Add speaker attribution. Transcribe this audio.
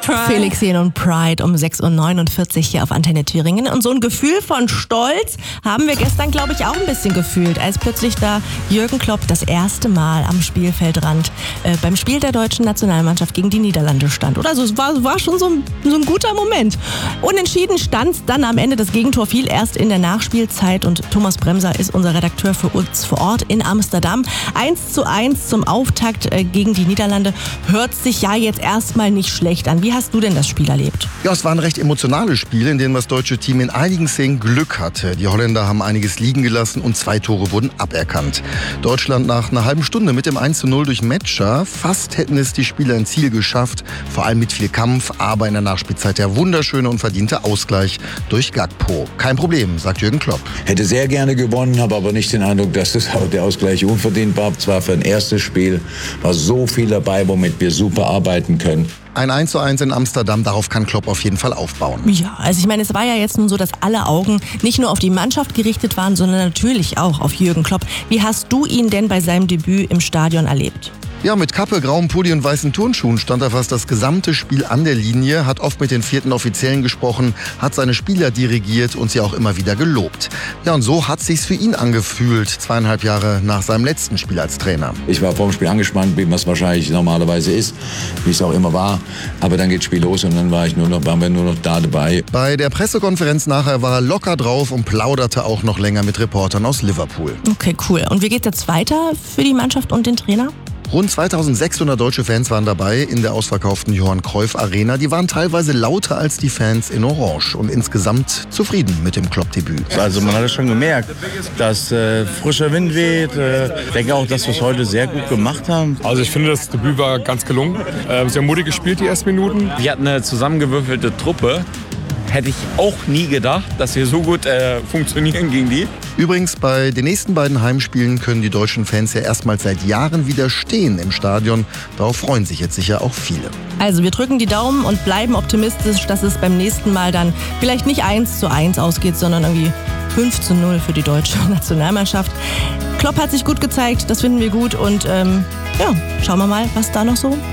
Speaker 1: Felix Jähn und Pride um 6.49 Uhr hier auf Antenne Thüringen. Und so ein Gefühl von Stolz haben wir gestern, glaube ich, auch ein bisschen gefühlt, als plötzlich da Jürgen Klopp das erste Mal am Spielfeldrand beim Spiel der deutschen Nationalmannschaft gegen die Niederlande stand. Oder also es war schon so ein guter Moment. Unentschieden stand dann am Ende. Das Gegentor fiel erst in der Nachspielzeit und Thomas Bremser ist unser Redakteur für uns vor Ort in Amsterdam. 1:1 zum Auftakt gegen die Niederlande. Hört sich ja jetzt erstmal nicht schlecht an. Wie hast du denn das Spiel erlebt?
Speaker 2: Ja, es war ein recht emotionales Spiel, in dem das deutsche Team in einigen Szenen Glück hatte. Die Holländer haben einiges liegen gelassen und 2 Tore wurden aberkannt. Deutschland nach einer halben Stunde mit dem 1:0 durch Metscher. Fast hätten es die Spieler ins Ziel geschafft, vor allem mit viel Kampf, aber in der Nachspielzeit der wunderschöne und verdiente Ausgleich durch Gakpo. Kein Problem, sagt Jürgen Klopp.
Speaker 3: Hätte sehr gerne gewonnen, habe aber nicht den Eindruck, dass der Ausgleich unverdient war. Zwar für ein erstes Spiel war so viel dabei, womit wir super arbeiten können.
Speaker 2: Ein 1:1 in Amsterdam, darauf kann Klopp auf jeden Fall aufbauen.
Speaker 1: Ja, also ich meine, es war ja jetzt nun so, dass alle Augen nicht nur auf die Mannschaft gerichtet waren, sondern natürlich auch auf Jürgen Klopp. Wie hast du ihn denn bei seinem Debüt im Stadion erlebt?
Speaker 2: Ja, mit Kappe, grauem Pulli und weißen Turnschuhen stand er fast das gesamte Spiel an der Linie, hat oft mit den 4. Offiziellen gesprochen, hat seine Spieler dirigiert und sie auch immer wieder gelobt. Ja, und so hat sich's für ihn angefühlt, 2,5 Jahre nach seinem letzten Spiel als Trainer.
Speaker 3: Ich war vor dem Spiel angespannt, wie man es wahrscheinlich normalerweise ist, wie es auch immer war. Aber dann geht das Spiel los und dann waren wir nur noch da dabei.
Speaker 2: Bei der Pressekonferenz nachher war er locker drauf und plauderte auch noch länger mit Reportern aus Liverpool.
Speaker 1: Okay, cool. Und wie geht's jetzt weiter für die Mannschaft und den Trainer?
Speaker 2: Rund 2600 deutsche Fans waren dabei in der ausverkauften Johann Cruyff Arena. Die waren teilweise lauter als die Fans in Orange und insgesamt zufrieden mit dem Klopp-Debüt.
Speaker 4: Also man hat es schon gemerkt, dass frischer Wind weht. Ich denke auch, dass wir es heute sehr gut gemacht haben.
Speaker 5: Also ich finde, das Debüt war ganz gelungen. Sehr mutig gespielt, die ersten Minuten.
Speaker 6: Wir hatten eine zusammengewürfelte Truppe. Hätte ich auch nie gedacht, dass wir so gut funktionieren gegen die.
Speaker 2: Übrigens, bei den nächsten beiden Heimspielen können die deutschen Fans ja erstmals seit Jahren wieder stehen im Stadion. Darauf freuen sich jetzt sicher auch viele.
Speaker 1: Also wir drücken die Daumen und bleiben optimistisch, dass es beim nächsten Mal dann vielleicht nicht 1:1 ausgeht, sondern irgendwie 5:0 für die deutsche Nationalmannschaft. Klopp hat sich gut gezeigt, das finden wir gut und ja, schauen wir mal, was da noch so